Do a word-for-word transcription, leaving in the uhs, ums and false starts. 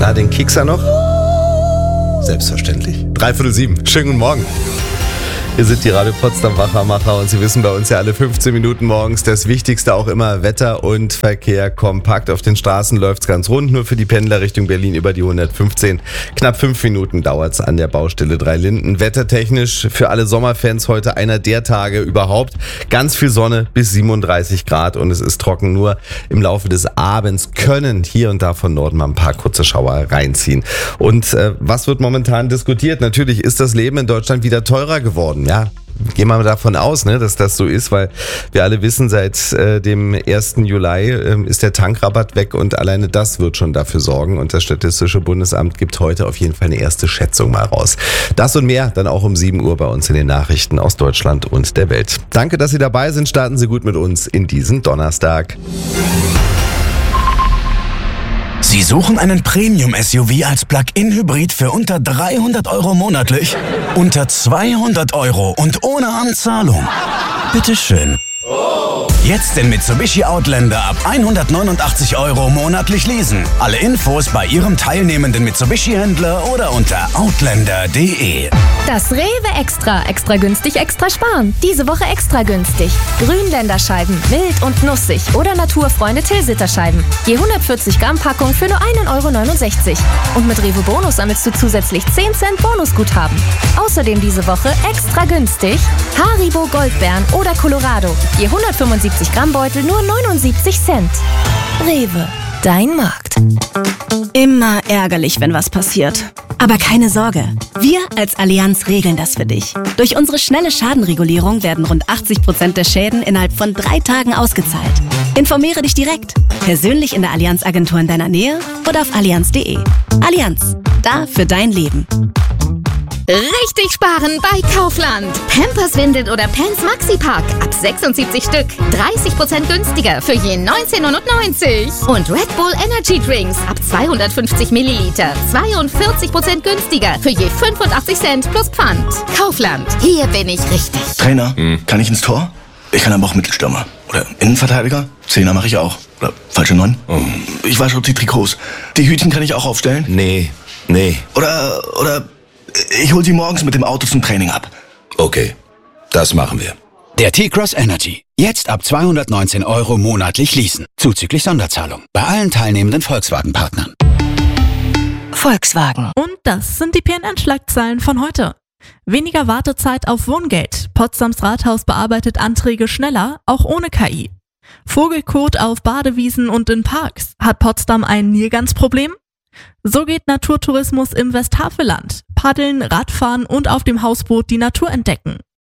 Na, den Kiekser noch? Selbstverständlich. Dreiviertel sieben. Schönen guten Morgen. Hier sind die Radio Potsdam Wachermacher und Sie wissen bei uns ja alle fünfzehn Minuten morgens das Wichtigste auch immer Wetter und Verkehr kompakt. Auf den Straßen läuft's ganz rund, nur für die Pendler Richtung Berlin über die hundertfünfzehn. Knapp fünf Minuten dauert's an der Baustelle Dreilinden. Wettertechnisch für alle Sommerfans heute einer der Tage überhaupt. Ganz viel Sonne bis siebenunddreißig Grad und es ist trocken. Nur im Laufe des Abends können hier und da von Norden mal ein paar kurze Schauer reinziehen. Und äh, was wird momentan diskutiert? Natürlich ist das Leben in Deutschland wieder teurer geworden. Ja, gehen wir mal davon aus, ne, dass das so ist, weil wir alle wissen, seit äh, dem ersten Juli äh, ist der Tankrabatt weg und alleine das wird schon dafür sorgen. Und das Statistische Bundesamt gibt heute auf jeden Fall eine erste Schätzung mal raus. Das und mehr dann auch um sieben Uhr bei uns in den Nachrichten aus Deutschland und der Welt. Danke, dass Sie dabei sind. Starten Sie gut mit uns in diesen Donnerstag. Sie suchen einen Premium-S U V als Plug-in-Hybrid für unter dreihundert Euro monatlich? Unter zweihundert Euro und ohne Anzahlung? Bitteschön. Jetzt den Mitsubishi Outlander ab hundertneunundachtzig Euro monatlich leasen. Alle Infos bei Ihrem teilnehmenden Mitsubishi-Händler oder unter outlander punkt de. Das Rewe Extra. Extra günstig, extra sparen. Diese Woche extra günstig. Grünländerscheiben, wild und nussig oder Naturfreunde Tilsiter-Scheiben. Je hundertvierzig Gramm Packung für nur ein Euro neunundsechzig. Und mit Rewe Bonus sammelst du zusätzlich zehn Cent Bonusguthaben. Außerdem diese Woche extra günstig Haribo Goldbeeren oder Colorado. Je hundertfünfundsiebzig Gramm Beutel nur neunundsiebzig Cent. Rewe, dein Markt. Immer ärgerlich, wenn was passiert. Aber keine Sorge, wir als Allianz regeln das für dich. Durch unsere schnelle Schadenregulierung werden rund achtzig Prozent der Schäden innerhalb von drei Tagen ausgezahlt. Informiere dich direkt, persönlich in der Allianz-Agentur in deiner Nähe oder auf allianz punkt de. Allianz, da für dein Leben. Richtig sparen bei Kaufland. Pampers Windeln oder Pants Maxi Pack ab sechsundsiebzig Stück. dreißig Prozent günstiger für je neunzehn neunundneunzig. Und Red Bull Energy Drinks ab zweihundertfünfzig Milliliter. zweiundvierzig Prozent günstiger für je fünfundachtzig Cent plus Pfand. Kaufland, hier bin ich richtig. Trainer, hm. kann ich ins Tor? Ich kann aber auch Mittelstürmer. Oder Innenverteidiger? Zehner mache ich auch. Oder falsche Neun? Oh. Ich wasche die Trikots. Die Hütchen kann ich auch aufstellen? Nee, nee. Oder, oder... Ich hol sie morgens mit dem Auto zum Training ab. Okay, das machen wir. Der T-Cross Energy. Jetzt ab zweihundertneunzehn Euro monatlich leasen. Zuzüglich Sonderzahlung. Bei allen teilnehmenden Volkswagen-Partnern. Volkswagen. Und das sind die P N N-Schlagzeilen von heute. Weniger Wartezeit auf Wohngeld. Potsdams Rathaus bearbeitet Anträge schneller, auch ohne K I. Vogelkot auf Badewiesen und in Parks. Hat Potsdam ein Nilgans-Problem? So geht Naturtourismus im Westhaveland. Paddeln, Radfahren und auf dem Hausboot die Natur entdecken.